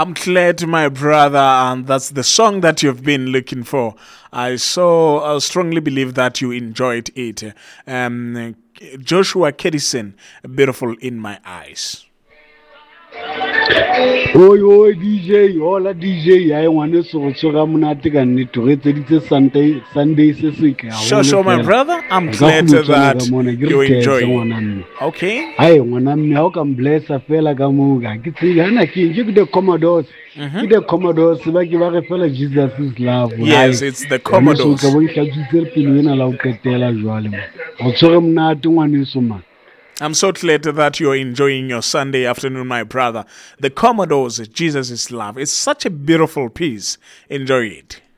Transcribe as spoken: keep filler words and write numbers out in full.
I'm glad, my brother, and that's the song that you've been looking for. I so I strongly believe that you enjoyed it. Um, Joshua Kedison, Beautiful in My Eyes. Oi, oi, D J, hola D J, I want to so so monate ka nnete re etseditse Sunday Sunday se se ka Sure, holo sure, my fela. brother. I'm Ka glad khulutsana ka that mona ke you re tletse enjoy. ngwana mme. Okay. Hai ngwana mme ha o ka mblessa fela ka mo ga ke tsile hana ke ke the Commodores. Ke the Commodores ba ke ba re fela Jesus is love. Hai. Yes, it's the Ngwana so ka Commodores. bo nhlatsitse pelo ena la o qetela jwale mo. O tshwere monate ngwana so man. I'm so glad that you're enjoying your Sunday afternoon, my brother. The Commodores, Jesus is Love. It's such a beautiful piece. Enjoy it.